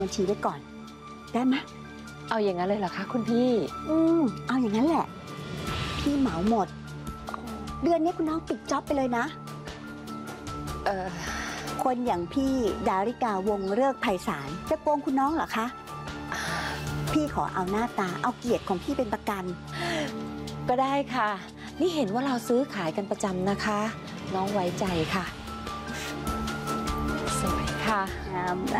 บัญชีไว้ก่อนได้ไหมเอาอย่างนั้นเลยเหรอคะคุณพี่เอาอย่างนั้นแหละพี่เหมาหมดเดือนนี้คุณน้องปิดจ็อบไปเลยนะคนอย่างพี่ดาริกาวงเลิกไพศาลจะโกงคุณน้องเหรอคะพี่ขอเอาหน้าตาเอาเกียรติของพี่เป็นประกันก็ได้ค่ะนี่เห็นว่าเราซื้อขายกันประจำนะคะ น้องไว้ใจค่ะสวยค่ะงามนะ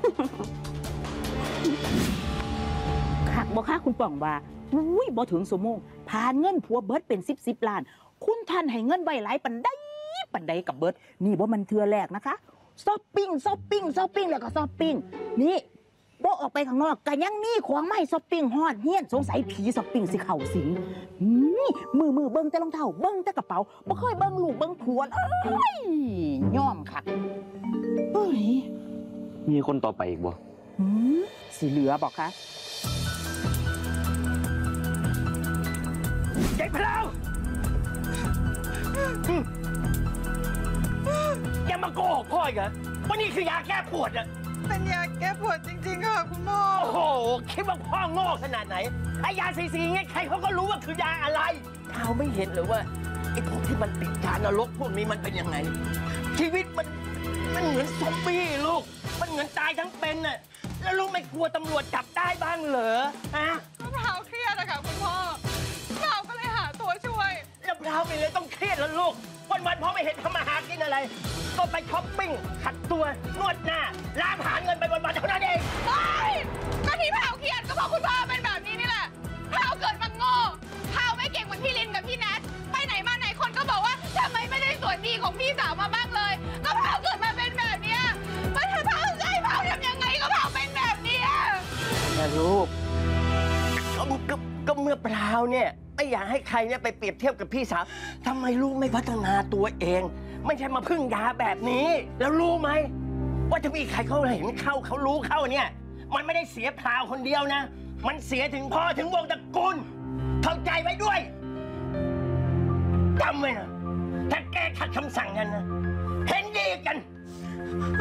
ค่ะบอกค่ะคุณป่องว่าอุ้ยบ่ถึงสมงผ่านเงินผัวเบิร์ดเป็น10 ล้าน คุณท่านให้เงินไว้หลายปันใดกับเบิร์ดนี่บ่มันเทื่อแรกนะคะช้อปปิ้งแล้วก็ช้อปปิ้งนี่บ่ออกไปข้างนอกก็ยังมีของไม่ช้อปปิ้งฮอดเฮียนสงสัยผีช้อปปิ้งสิเข้าสิงมือเบิ่งแต่รองเท้าเบิ่งแต่กระเป๋าบ่เคยเบิ่งลูกเบิ่งผัวย่อมค่ะเฮ้ยมีคนต่อไปอีกบ่สิเหลือบอกคะเด็กพลาวอย่ามาโกหกพ่ออีกเหรอว่านี่คือยาแก้ปวดอะเป็นยาแก้ปวดจริงๆค่ะคุณพ่อโอ้โหคิดว่าพ่อโง่ขนาดไหนไอ้ยาซีๆไงใครเขาก็รู้ว่าคือยาอะไรเขาไม่เห็นหรือว่าไอ้พวกที่มันติดยานรกพวกนี้มันเป็นยังไงชีวิตมันเหมือนซอมบี้ลูกมันเหมือนตายทั้งเป็นน่ะแล้วลูกไม่กลัวตำรวจจับได้บ้างเหรอฮะพราวเครียดอะค่ะคุณพ่อพราวก็เลยหาตัวช่วยแล้วพราวไปเลยต้องเครียดแล้วลูกวันๆพ่อไม่เห็นทำมาหากินอะไรก็ไปช้อปปิ้งขัดตัวนวดหน้าล้างหาเงินไปวันๆเท่านั้นเองก็ที่พราวเครียดก็เพราะคุณพ่อเป็นแบบนี้นี่แหละพราวเกิดมาโง่พราวไม่เก่งเหมือนพี่ลินกับพี่แนทไปไหนมาไหนคนก็บอกว่าทำไมไม่ได้ส่วนดีของพี่สาวมาบ้างเลยก็พราวเกิดมาเป็นแบบเนี้ยมันถ้าพราวใจพราวทำยังไงก็พราวเป็นแบบเนี้ยนะลูกก็เมื่อพราวเนี่ยไม่อยากให้ใครเนี่ยไปเปรียบเทียบกับพี่สาวทำไมลูกไม่พัฒนาตัวเองไม่ใช่มาพึ่งยาแบบนี้แล้วรู้ไหมว่าจะมีใครเขาเห็นเข้าเขารู้เข้าเนี่ยมันไม่ได้เสียพราวคนเดียวนะมันเสียถึงพ่อถึงวงตระกูลเข้าใจไว้ด้วยจำไว้นะถ้าแกขัดคำสั่งกันนะเห็นดีกัน